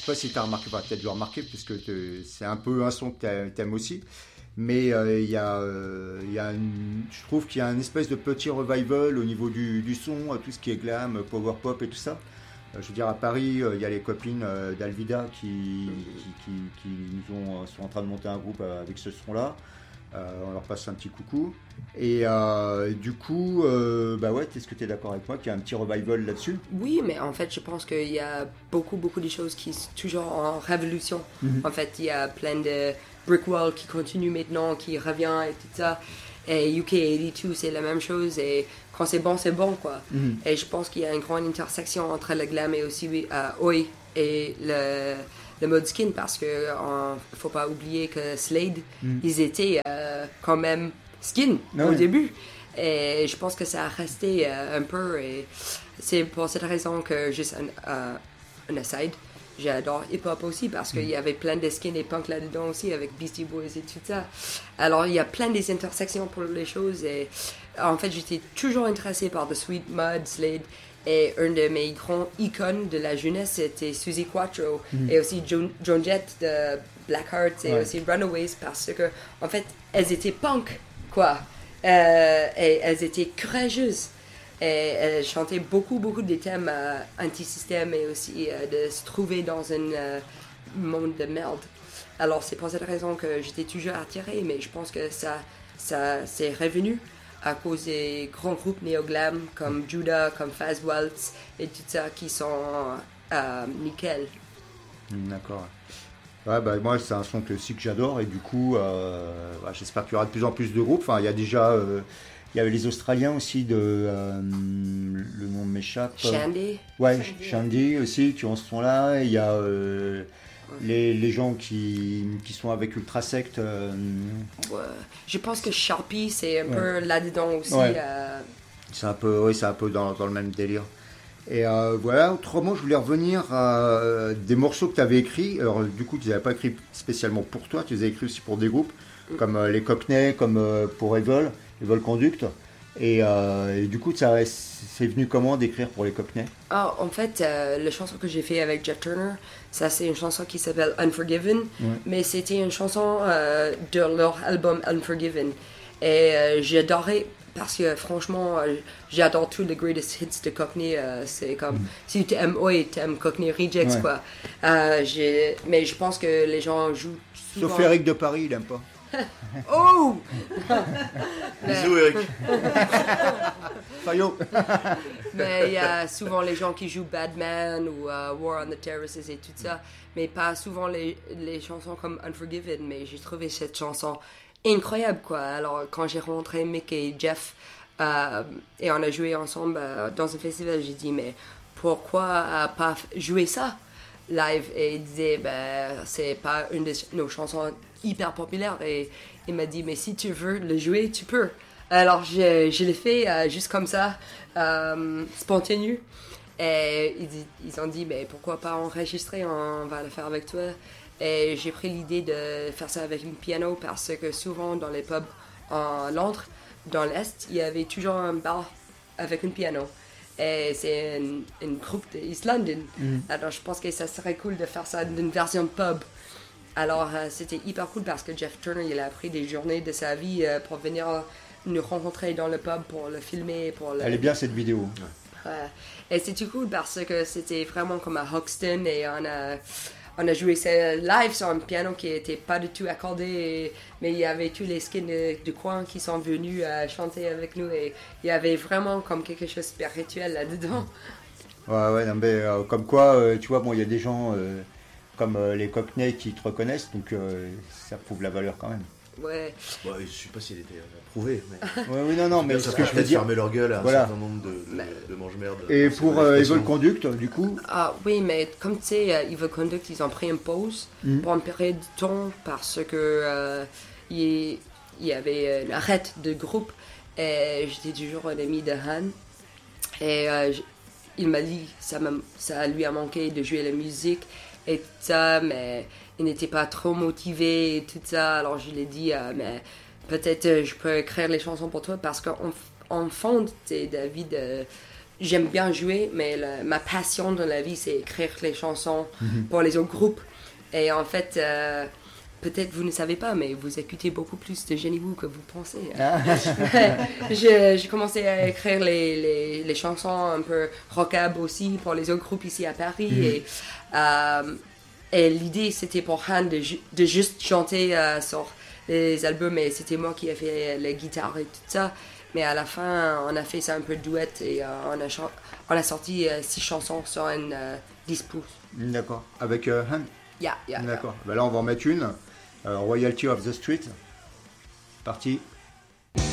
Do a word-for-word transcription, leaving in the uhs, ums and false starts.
pas si tu as remarqué, enfin, tu as dû remarquer, puisque c'est un peu un son que tu aimes aussi. Mais il euh, y a, euh, y a une, je trouve qu'il y a une espèce de petit revival au niveau du, du son, tout ce qui est glam, power pop et tout ça. Euh, je veux dire, à Paris, il euh, y a les copines euh, d'Alvida qui, qui, qui, qui nous ont, sont en train de monter un groupe avec ce son-là. Euh, on leur passe un petit coucou. Et euh, du coup, euh, bah ouais, est-ce que tu es d'accord avec moi qu'il y a un petit revival là-dessus? Oui, mais en fait, je pense qu'il y a beaucoup, beaucoup de choses qui sont toujours en révolution. Mm-hmm. En fait, il y a plein de Brickwall qui continue maintenant, qui revient et tout ça. Et U K quatre-vingt-deux, c'est la même chose. Et quand c'est bon, c'est bon, quoi. Mm-hmm. Et je pense qu'il y a une grande intersection entre le glam et aussi euh, Oi et le... le mode skin, parce que ne faut pas oublier que Slade, mm. ils étaient euh, quand même skin no, au ouais. début. Et je pense que ça a resté euh, un peu. Et c'est pour cette raison que, juste un, euh, un aside, j'adore hip-hop aussi, parce qu'il mm. y avait plein de skin et punk là-dedans aussi, avec Beastie Boys et tout ça. Alors, il y a plein des intersections pour les choses. Et en fait, j'étais toujours intéressée par The Sweet Mud, Slade. Et un de mes grands icônes de la jeunesse, c'était Suzi Quatro, mm. et aussi Joan, Joan Jett de Blackheart, et ouais. aussi Runaways, parce que, en fait, elles étaient punk, quoi. Euh, et elles étaient courageuses. Et elles chantaient beaucoup, beaucoup des thèmes euh, anti-système, et aussi euh, de se trouver dans un euh, monde de merde. Alors, c'est pour cette raison que j'étais toujours attirée, mais je pense que ça, ça c'est revenu à cause des grands groupes néo-glam comme Judah, comme Faz Waltz et tout ça qui sont euh, nickel. D'accord. Ouais, bah, moi, c'est un son que, aussi que j'adore et du coup, euh, bah, j'espère qu'il y aura de plus en plus de groupes. Enfin, il y a déjà, euh, il y avait les Australiens aussi de, euh, le nom m'échappe. Shandy. Ouais, Shandy, Shandy aussi qui ont ce son-là. Il y a euh, Les, les gens qui, qui sont avec Ultrasect. Euh... Ouais. Je pense que Sharpie, c'est un ouais. peu là-dedans aussi. Ouais. Euh... C'est un peu, oui, c'est un peu dans, dans le même délire. Et euh, voilà, autrement, je voulais revenir à euh, des morceaux que tu avais écrits. Alors, du coup, tu les avais pas écrits spécialement pour toi, tu les as écrits aussi pour des groupes, mm. comme euh, les Cockney, comme euh, pour Evil, Evil Conduct. Et, euh, et du coup, ça, c'est venu comment d'écrire pour les Cockney? Ah, en fait, euh, la chanson que j'ai fait avec Jeff Turner, ça c'est une chanson qui s'appelle Unforgiven, ouais. mais c'était une chanson euh, de leur album Unforgiven. Et euh, j'adorais, parce que franchement, euh, j'adore tous les greatest hits de Cockney. Euh, c'est comme, mm. si tu aimes Oi, tu aimes Cockney Rejects, ouais. quoi. Euh, mais je pense que les gens jouent souvent... Sauf Eric de Paris, il n'aime pas. Oh! Bisous Eric. Fayot. Mais il y a souvent les gens qui jouent Bad Man ou uh, War on the Terraces et tout ça, mais pas souvent les, les chansons comme Unforgiven. Mais j'ai trouvé cette chanson incroyable, quoi. Alors quand j'ai rencontré Mick et Jeff euh, et on a joué ensemble euh, dans un festival, j'ai dit mais pourquoi euh, pas jouer ça live? Et il disait ben c'est pas une de nos chansons hyper populaire, et il m'a dit mais si tu veux le jouer tu peux. Alors je, je l'ai fait euh, juste comme ça, euh, spontané, et ils, ils ont dit mais pourquoi pas enregistrer, on va le faire avec toi. Et j'ai pris l'idée de faire ça avec un piano, parce que souvent dans les pubs en Londres, dans l'Est, il y avait toujours un bar avec un piano. Et c'est un, un groupe de East London. Mm. Alors je pense que ça serait cool de faire ça d'une version pub. Alors, euh, c'était hyper cool parce que Jeff Turner, il a pris des journées de sa vie euh, pour venir nous rencontrer dans le pub, pour le filmer. Pour le... Elle est bien, cette vidéo. Ouais. Et c'était cool parce que c'était vraiment comme à Hoxton, et on a, on a joué ça live sur un piano qui n'était pas du tout accordé, et, mais il y avait tous les skins du coin qui sont venus euh, chanter avec nous, et il y avait vraiment comme quelque chose de spirituel là-dedans. Ouais, ouais, non, mais euh, comme quoi, euh, tu vois, bon, il y a des gens... Euh... comme euh, les Cockney qui te reconnaissent, donc euh, ça prouve la valeur quand même. Ouais. Bon, je ne sais pas s'il était approuvé. Mais... ouais, oui, non, non, mais ce que je veux dire, fermer leur gueule à un voilà. certain nombre de, de, de mange-merde. Et pour euh, Evil Conduct, du coup. Ah oui, mais comme tu sais, uh, Evil Conduct, ils ont pris une pause mm. pour une période de temps, parce que euh, il y avait une arrête de groupe, et j'étais toujours un ami de Han, et euh, il m'a dit ça, m'a, ça lui a manqué de jouer la musique et tout ça, mais il n'était pas trop motivé et tout ça. Alors je lui ai dit euh, mais peut-être euh, je peux écrire les chansons pour toi, parce qu'en en fond c'est David, euh, j'aime bien jouer, mais le, ma passion dans la vie, c'est écrire les chansons mm-hmm. pour les autres groupes. Et en fait, euh, peut-être vous ne savez pas, mais vous écoutez beaucoup plus de Jenny Wu que vous pensez. Ah. j'ai, j'ai commencé à écrire les, les, les chansons un peu rockab aussi pour les autres groupes ici à Paris. Mm-hmm. Et, euh, et l'idée, c'était pour Han de, ju- de juste chanter euh, sur les albums, et c'était moi qui ai fait la guitare et tout ça. Mais à la fin, on a fait ça un peu de duet et euh, on, a chan- on a sorti euh, six chansons sur une euh, dix pouces. D'accord. Avec euh, Han Yeah, yeah. D'accord. Yeah. Bah là, on va en mettre une. Euh, Royalty of the Street. Parti.